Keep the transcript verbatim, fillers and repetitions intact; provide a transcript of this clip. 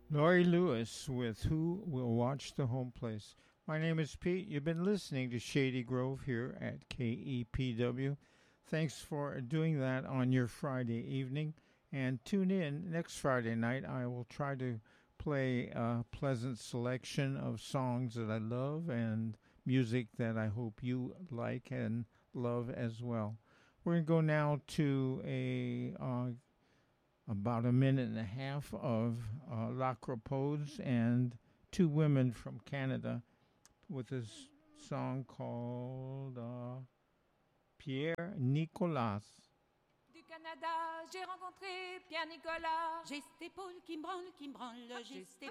Laurie Lewis with Who Will Watch the Home Place. My name is Pete. You've been listening to Shady Grove here at K E P W. Thanks for doing that on your Friday evening. And tune in next Friday night. I will try to play a pleasant selection of songs that I love and music that I hope you like and love as well. We're going to go now to a uh, about a minute and a half of uh, La Cropose and two women from Canada with this song called uh, Pierre Nicolas. Du Canada, j'ai rencontré Pierre Nicolas. J'ai cette épaule qui me branle, qui me branle, j'ai cette